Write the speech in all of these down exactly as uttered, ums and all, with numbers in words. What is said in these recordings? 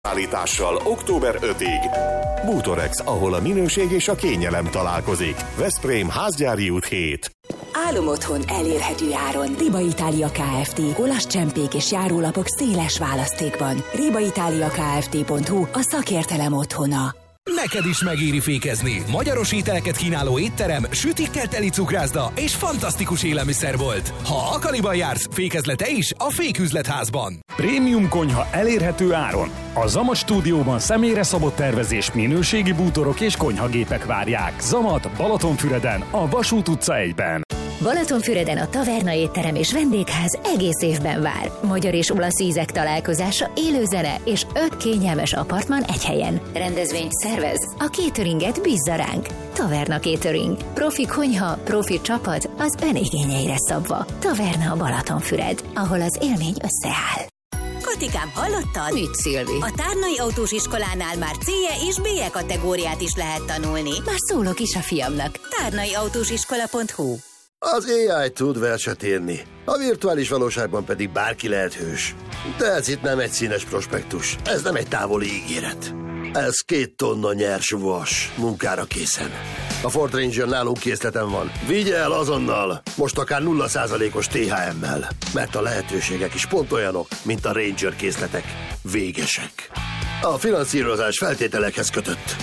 Állítással október ötödikéig. Bútorex, ahol a minőség és a kényelem találkozik. Veszprém, Házgyári út hét. Álomotthon elérhető áron. Riba Itália Kft. Olasz-csempék és járólapok széles választékban. riba italia kft pont hu a szakértelem otthona. Neked is megéri fékezni. Magyaros ételeket kínáló étterem, sütikkel teli cukrászda és fantasztikus élelmiszerbolt. Ha Akaliban jársz, fékezle te is a Féküzletházban. Prémium konyha elérhető áron. A Zamat stúdióban személyre szabott tervezés, minőségi bútorok és konyhagépek várják. Zamat Balatonfüreden, a Vasút utca egyben. Balatonfüreden a Taverna étterem és vendégház egész évben vár. Magyar és olasz ízek találkozása, élő zene és öt kényelmes apartman egy helyen. Rendezvényt szervez? A cateringet bízza ránk. Taverna Catering. Profi konyha, profi csapat az ön igényeire szabva. Taverna Balatonfüred, ahol az élmény összeáll. Katikám, hallottad? Mit, Szilvi? A Tárnai Autós Iskolánál már C-je és B-je kategóriát is lehet tanulni. Már szólok is a fiamnak. tárnai autós iskola pont hu. Az á i tud verset írni, a virtuális valóságban pedig bárki lehet hős. De ez itt nem egy színes prospektus, ez nem egy távoli ígéret. Ez két tonna nyers vas, munkára készen. A Ford Ranger nálunk készleten van. Vigye el azonnal, most akár nulla százalékos té há emmel, mert a lehetőségek is pont olyanok, mint a Ranger készletek. Végesek. A finanszírozás feltételekhez kötött.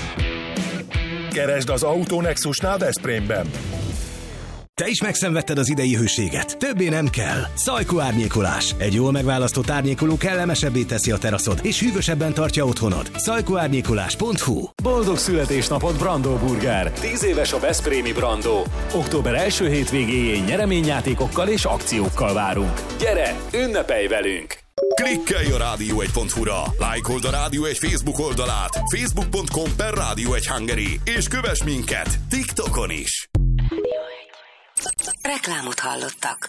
Keresd az Autonexusnál Veszprémben. Te is megszenvedted az idei hőséget. Többé nem kell. Szajkó árnyékolás. Egy jól megválasztott árnyékoló kellemesebbé teszi a teraszod, és hűvösebben tartja otthonod. szajkó árnyékolás pont hu. Boldog születésnapot, Brandó Burger! tíz éves a veszprémi Brandó. Október első hétvégéjén nyereményjátékokkal és akciókkal várunk. Gyere, ünnepelj velünk! Klikkelj a rádió egy pont hu-ra, lájkold a Rádió egy Facebook oldalát, facebook pont com per Rádió egy Hungary, és kövess minket TikTokon is. Reklámot hallottak.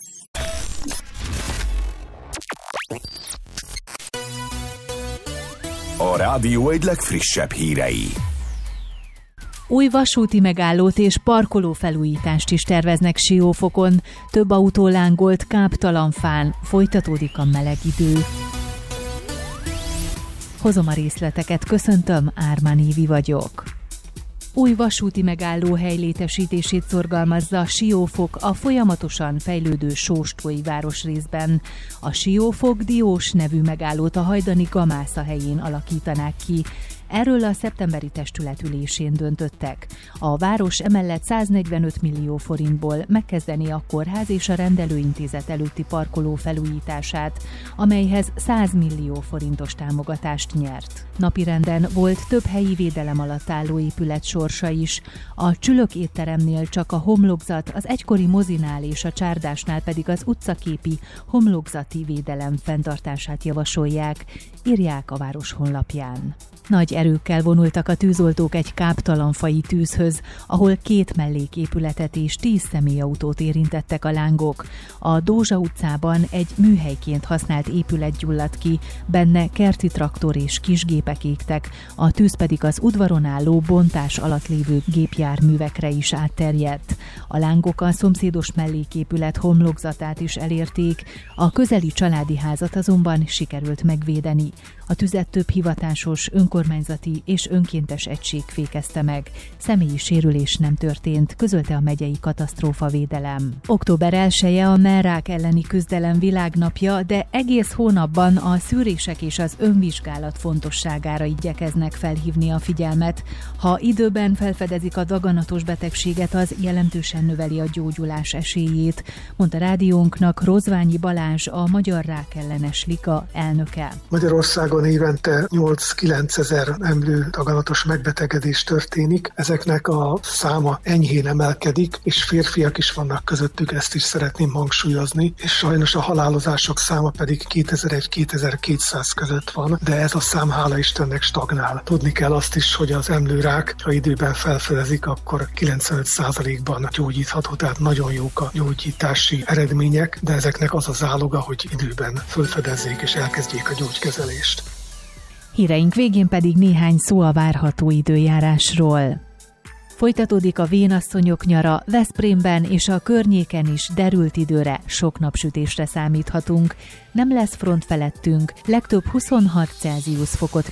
A Rádió egy legfrissebb hírei. Új vasúti megállót és parkolófelújítást is terveznek Siófokon. Több autó lángolt káptalanfán. Folytatódik a meleg idő. Hozom a részleteket, köszöntöm, Ármán Évi vagyok. Új vasúti megállóhely létesítését szorgalmazza Siófok a folyamatosan fejlődő Sóstói városrészben. A Siófok Diós nevű megállót a hajdani Gamásza helyén alakítanák ki. Erről a szeptemberi testületülésén döntöttek. A város emellett száznegyvenöt millió forintból megkezdeni a kórház és a rendelőintézet előtti parkoló felújítását, amelyhez száz millió forintos támogatást nyert. Napirenden volt több helyi védelem alatt álló épület sorsa is. A Csülök étteremnél csak a homlokzat, az egykori mozinál és a csárdásnál pedig az utcaképi homlokzati védelem fenntartását javasolják, írják a város honlapján. Nagy erőkkel vonultak a tűzoltók egy káptalanfai tűzhöz, ahol két melléképületet és tíz személyautót érintettek a lángok. A Dózsa utcában egy műhelyként használt épület gyulladt ki, benne kerti traktor és kisgépek égtek, a tűz pedig az udvaron álló bontás alatt lévő gépjárművekre is átterjedt. A lángok a szomszédos melléképület homlokzatát is elérték, a közeli családi házat azonban sikerült megvédeni. A tüzet több hivatásos, önkormányzati és önkéntes egység fékezte meg. Személyi sérülés nem történt, közölte a megyei katasztrófavédelem. Október elseje a mellrák elleni küzdelem világnapja, de egész hónapban a szűrések és az önvizsgálat fontosságára igyekeznek felhívni a figyelmet. Ha időben felfedezik a daganatos betegséget, az jelentősen növeli a gyógyulás esélyét, mondta rádiónknak Rozványi Balázs, a Magyar Rákellenes Liga elnöke. Magyarországon évente nyolc-kilencezer emlő daganatos megbetegedés történik. Ezeknek a száma enyhén emelkedik, és férfiak is vannak közöttük, ezt is szeretném hangsúlyozni, és sajnos a halálozások száma pedig kétezer-egy-kétezer-kétszáz között van, de ez a szám hála Istennek stagnál. Tudni kell azt is, hogy az emlőrák, ha időben felfedezik, akkor kilencvenöt százalékban gyógyítható, tehát nagyon jók a gyógyítási eredmények, de ezeknek az a záloga, hogy időben felfedezzék és elkezdjék a gyógykezelést. Híreink végén pedig néhány szó a várható időjárásról. Folytatódik a vénasszonyok nyara, Veszprémben és a környéken is derült időre, sok napsütésre számíthatunk. Nem lesz front felettünk, legtöbb huszonhat Celsius fokot